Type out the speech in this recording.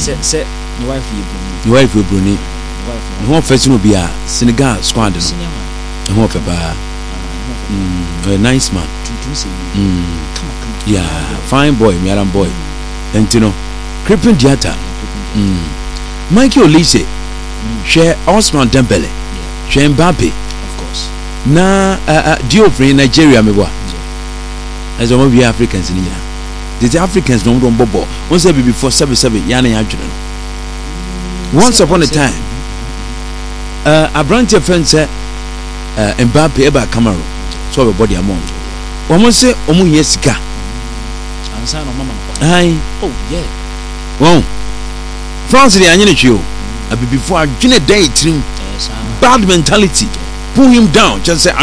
Say your wife your wife will Bruni. No first will be a Senegal squad. No papa. A nice man. Yeah, fine boy, Miaran boy. And you know, Crippin Diata. Mikey Olise. Share Osman Dembele. Share Mbappe. Of course. Na Diopri in Nigeria me wa. As one of the Africans in here. The Africans don't bobo. Once every before 77 yana yajuna. Once upon a time, a branch of friends said Mbappe eba Cameroon. So everybody among. Almost say omu yesika. Aye. Oh yeah. Wow. France the anyene chio. Abi before I gina day trim. Bad mentality. Pull him down. Just say